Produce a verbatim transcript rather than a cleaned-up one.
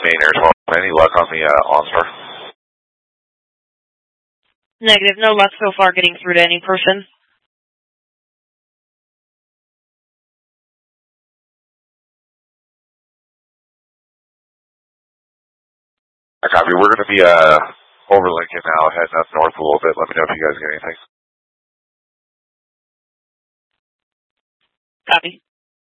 Maine Air twelve. Any luck on the uh, OnStar? Negative. No luck so far getting through to any person. I copy. We're going to be uh, over Lincoln now, heading up north a little bit. Let me know if you guys get anything. Copy.